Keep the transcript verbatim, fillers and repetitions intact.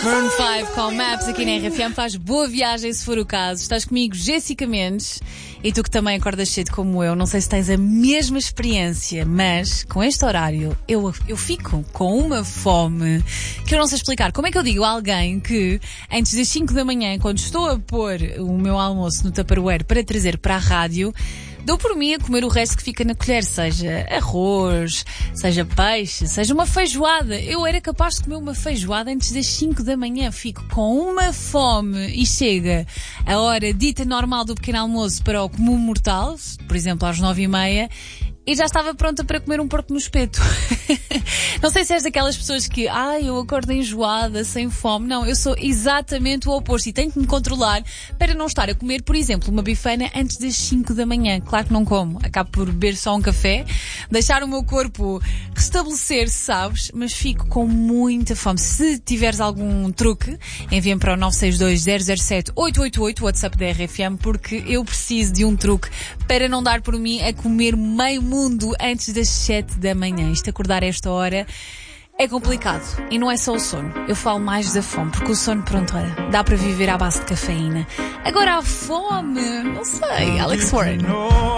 Maroon cinco com Maps aqui na R F M. Faz boa viagem se for o caso. Estás comigo, Jéssica Mendes. E tu que também acordas cedo como eu, não sei se tens a mesma experiência, mas com este horário eu, eu fico com uma fome que eu não sei explicar. Como é que eu digo a alguém que antes das cinco da manhã, quando estou a pôr o meu almoço no Tupperware para trazer para a rádio, dou por mim a comer o resto que fica na colher, seja arroz, seja peixe, seja uma feijoada. Eu era capaz de comer uma feijoada antes das cinco da manhã. Fico com uma fome e chega a hora dita normal do pequeno almoço para o comum mortal, por exemplo às nove e meia, e já estava pronta para comer um porco no espeto. Não sei se és daquelas pessoas que, ai, ah, eu acordo enjoada, sem fome. Não, eu sou exatamente o oposto e tenho que me controlar para não estar a comer, por exemplo, uma bifana antes das cinco da manhã. Claro que não como, acabo por beber só um café, deixar o meu corpo restabelecer-se, sabes? Mas fico com muita fome. Se tiveres algum truque, envia-me para o nove seis dois zero zero sete oito oito oito, o WhatsApp da R F M, porque eu preciso de um truque para não dar por mim a comer meio mundo antes das sete da manhã. Isto, acordar a esta hora é complicado. E não é só o sono. Eu falo mais da fome, porque o sono, pronto, olha, dá para viver à base de cafeína. Agora a fome, não sei. Alex Warren.